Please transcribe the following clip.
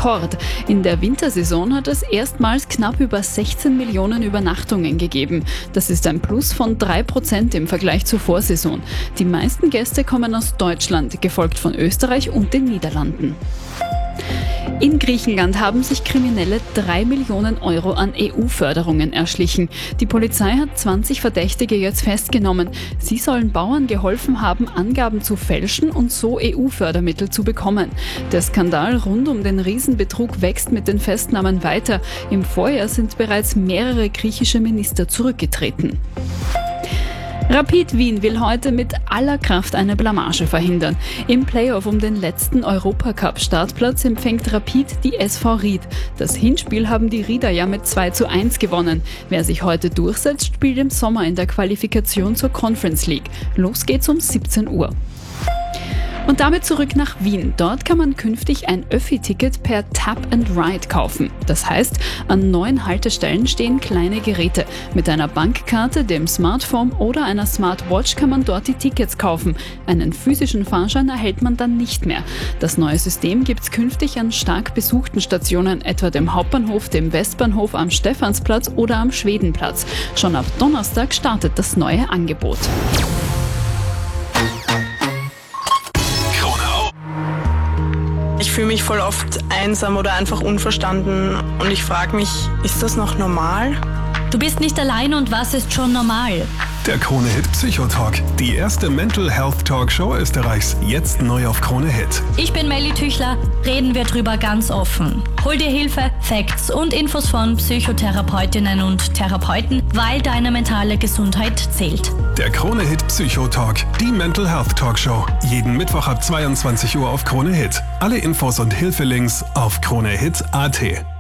Rekord. In der Wintersaison hat es erstmals knapp über 16 Millionen Übernachtungen gegeben. Das ist ein Plus von 3% im Vergleich zur Vorsaison. Die meisten Gäste kommen aus Deutschland, gefolgt von Österreich und den Niederlanden. In Griechenland haben sich Kriminelle 3 Millionen Euro an EU-Förderungen erschlichen. Die Polizei hat 20 Verdächtige jetzt festgenommen. Sie sollen Bauern geholfen haben, Angaben zu fälschen und so EU-Fördermittel zu bekommen. Der Skandal rund um den Riesenbetrug wächst mit den Festnahmen weiter. Im Vorjahr sind bereits mehrere griechische Minister zurückgetreten. Rapid Wien will heute mit aller Kraft eine Blamage verhindern. Im Playoff um den letzten Europacup-Startplatz empfängt Rapid die SV Ried. Das Hinspiel haben die Rieder ja mit 2:1 gewonnen. Wer sich heute durchsetzt, spielt im Sommer in der Qualifikation zur Conference League. Los geht's um 17 Uhr. Und damit zurück nach Wien. Dort kann man künftig ein Öffi-Ticket per Tap and Ride kaufen. Das heißt, an 9 Haltestellen stehen kleine Geräte. Mit einer Bankkarte, dem Smartphone oder einer Smartwatch kann man dort die Tickets kaufen. Einen physischen Fahrschein erhält man dann nicht mehr. Das neue System gibt's künftig an stark besuchten Stationen, etwa dem Hauptbahnhof, dem Westbahnhof am Stephansplatz oder am Schwedenplatz. Schon ab Donnerstag startet das neue Angebot. Ich fühle mich voll oft einsam oder einfach unverstanden und ich frage mich, ist das noch normal? Du bist nicht allein und was ist schon normal? Der Krone Hit Psychotalk, die erste Mental Health Talkshow Österreichs, jetzt neu auf Krone Hit. Ich bin Melli Tüchler, reden wir drüber ganz offen. Hol dir Hilfe, Facts und Infos von Psychotherapeutinnen und Therapeuten, weil deine mentale Gesundheit zählt. Der Krone Hit Psychotalk, die Mental Health Talkshow, jeden Mittwoch ab 22 Uhr auf Krone Hit. Alle Infos und Hilfelinks auf kronehit.at.